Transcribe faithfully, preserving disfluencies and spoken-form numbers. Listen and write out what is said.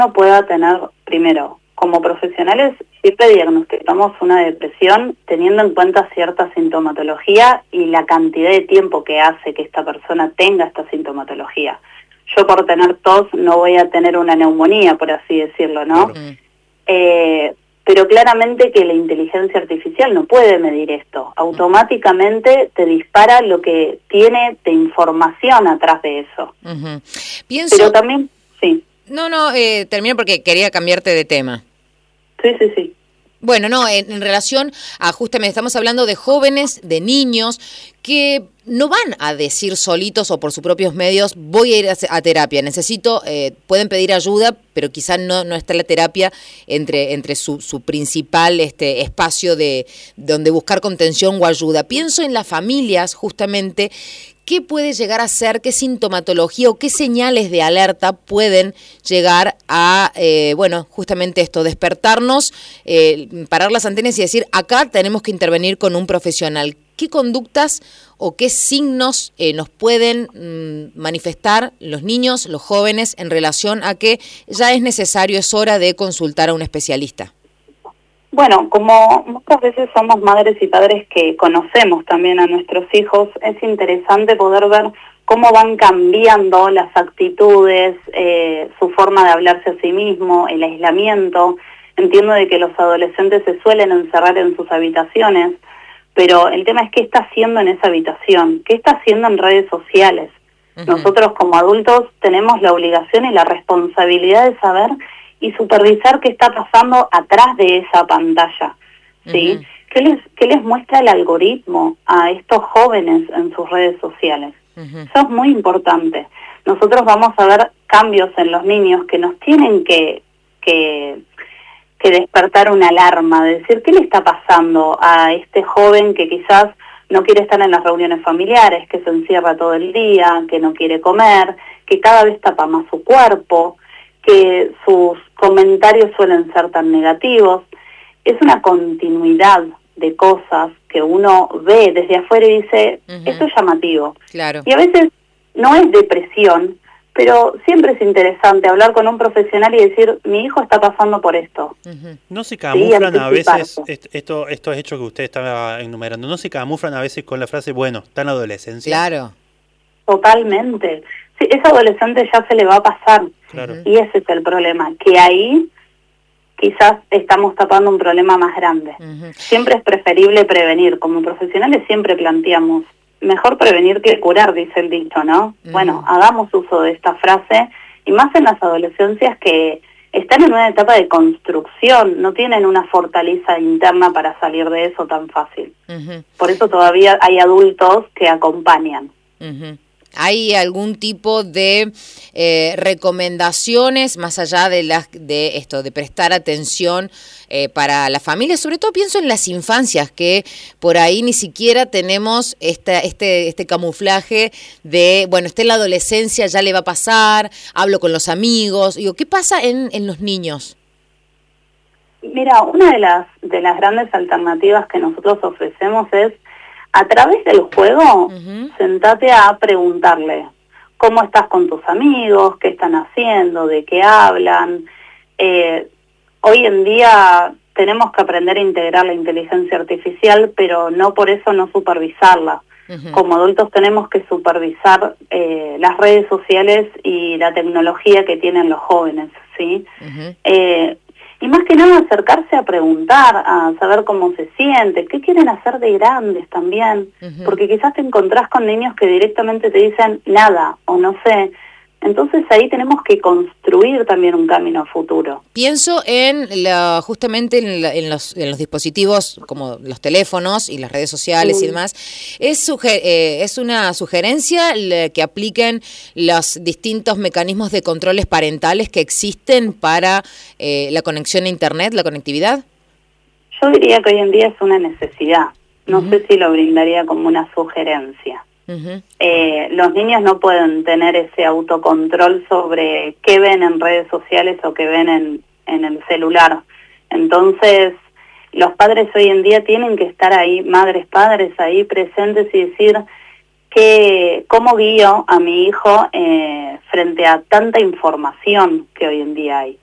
uno pueda tener, primero, como profesionales, siempre diagnosticamos una depresión teniendo en cuenta cierta sintomatología y la cantidad de tiempo que hace que esta persona tenga esta sintomatología. Yo por tener tos no voy a tener una neumonía, por así decirlo, ¿no? Claro. Eh, pero claramente que la inteligencia artificial no puede medir esto. Automáticamente te dispara lo que tiene de información atrás de eso. Uh-huh. Pienso... Pero también, sí. No, no, eh, termino porque quería cambiarte de tema. Sí, sí, sí. Bueno, no, en, en relación a justamente, estamos hablando de jóvenes, de niños, que no van a decir solitos o por sus propios medios, voy a ir a, a terapia, necesito, eh, pueden pedir ayuda, pero quizás no, no está la terapia entre, entre su, su principal este, espacio de donde buscar contención o ayuda. Pienso en las familias, justamente, ¿qué puede llegar a ser, qué sintomatología o qué señales de alerta pueden llegar a, eh, bueno, justamente esto, despertarnos, eh, parar las antenas y decir, acá tenemos que intervenir con un profesional? ¿Qué conductas o qué signos eh, nos pueden mm, manifestar los niños, los jóvenes, en relación a que ya es necesario, es hora de consultar a un especialista? Bueno, como muchas veces somos madres y padres que conocemos también a nuestros hijos, es interesante poder ver cómo van cambiando las actitudes, eh, su forma de hablarse a sí mismo, el aislamiento. Entiendo de que los adolescentes se suelen encerrar en sus habitaciones, pero el tema es qué está haciendo en esa habitación, qué está haciendo en redes sociales. Uh-huh. Nosotros como adultos tenemos la obligación y la responsabilidad de saber y supervisar qué está pasando atrás de esa pantalla, ¿sí? Uh-huh. ¿Qué les, qué les muestra el algoritmo a estos jóvenes en sus redes sociales? Uh-huh. Eso es muy importante. Nosotros vamos a ver cambios en los niños que nos tienen que, que, que despertar una alarma, de decir, ¿qué le está pasando a este joven que quizás no quiere estar en las reuniones familiares, que se encierra todo el día, que no quiere comer, que cada vez tapa más su cuerpo, que sus comentarios suelen ser tan negativos? Es una continuidad de cosas que uno ve desde afuera y dice, uh-huh, esto es llamativo. Claro. Y a veces no es depresión, pero siempre es interesante hablar con un profesional y decir, mi hijo está pasando por esto. Uh-huh. ¿No se camuflan sí, a veces esto, estos hechos que usted estaba enumerando? ¿No se camuflan a veces con la frase, bueno, está en la adolescencia? Claro. Totalmente. Sí, ese adolescente ya se le va a pasar. Claro. Y ese es el problema, que ahí quizás estamos tapando un problema más grande. Uh-huh. Siempre es preferible prevenir. Como profesionales siempre planteamos, mejor prevenir que curar, dice el dicho, ¿no? Uh-huh. Bueno, hagamos uso de esta frase, y más en las adolescencias que están en una etapa de construcción, no tienen una fortaleza interna para salir de eso tan fácil. Uh-huh. Por eso todavía hay adultos que acompañan. Uh-huh. ¿Hay algún tipo de eh, recomendaciones más allá de las de esto de prestar atención eh, para la familia? Sobre todo pienso en las infancias, que por ahí ni siquiera tenemos esta, este este camuflaje de, bueno, está en la adolescencia, ya le va a pasar, hablo con los amigos. Digo, ¿qué pasa en, en los niños? Mira, una de las de las grandes alternativas que nosotros ofrecemos es, a través del juego, uh-huh, sentate a preguntarle cómo estás con tus amigos, qué están haciendo, de qué hablan. Eh, hoy en día tenemos que aprender a integrar la inteligencia artificial, pero no por eso no supervisarla. Uh-huh. Como adultos tenemos que supervisar eh, las redes sociales y la tecnología que tienen los jóvenes, ¿sí? Uh-huh. Eh, Y más que nada acercarse a preguntar, a saber cómo se siente, qué quieren hacer de grandes también, uh-huh, porque quizás te encontrás con niños que directamente te dicen nada o no sé. Entonces ahí tenemos que construir también un camino futuro. Pienso en la, justamente en, la, en, los, en los dispositivos como los teléfonos y las redes sociales sí, y demás. Es, suger, eh, es una sugerencia que apliquen los distintos mecanismos de controles parentales que existen para eh, la conexión a Internet, la conectividad. Yo diría que hoy en día es una necesidad. No uh-huh, sé si lo brindaría como una sugerencia. Uh-huh. Eh, los niños no pueden tener ese autocontrol sobre qué ven en redes sociales o qué ven en, en el celular. Entonces, los padres hoy en día tienen que estar ahí, madres, padres, ahí presentes y decir que cómo guío a mi hijo eh, frente a tanta información que hoy en día hay.